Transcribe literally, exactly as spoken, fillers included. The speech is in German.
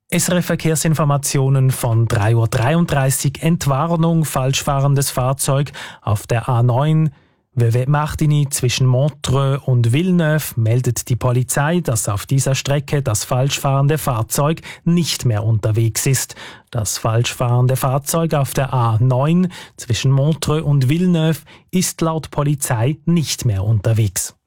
S R F Verkehrsinformationen von drei Uhr dreiunddreißig. Entwarnung, falschfahrendes Fahrzeug auf der A neun. Vevey-Martigny zwischen Montreux und Villeneuve meldet die Polizei, dass auf dieser Strecke das falschfahrende Fahrzeug nicht mehr unterwegs ist. Das falschfahrende Fahrzeug auf der A neun zwischen Montreux und Villeneuve ist laut Polizei nicht mehr unterwegs.